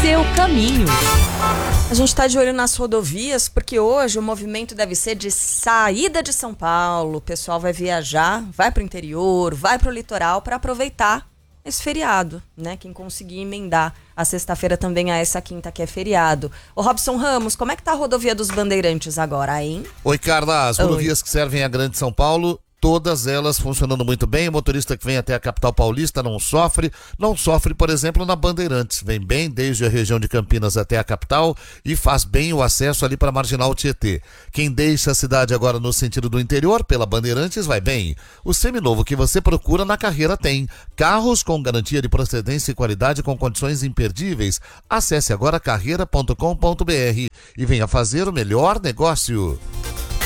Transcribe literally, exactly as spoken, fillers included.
seu caminho. A gente está de olho nas rodovias porque hoje o movimento deve ser de saída de São Paulo. O pessoal vai viajar, vai para o interior, vai para o litoral para aproveitar esse feriado, né? Quem conseguir emendar a sexta-feira também a essa quinta que é feriado. Ô Robson Ramos, como é que tá a rodovia dos Bandeirantes agora, hein? Oi, Carla. As rodovias Oi. que servem a Grande São Paulo, todas elas funcionando muito bem. O motorista que vem até a capital paulista não sofre. Não sofre, por exemplo, na Bandeirantes. Vem bem desde a região de Campinas até a capital e faz bem o acesso ali para a Marginal Tietê. Quem deixa a cidade agora no sentido do interior, pela Bandeirantes, vai bem. O seminovo que você procura na Carreira tem. Carros com garantia de procedência e qualidade com condições imperdíveis. Acesse agora carreira ponto com ponto br e venha fazer o melhor negócio.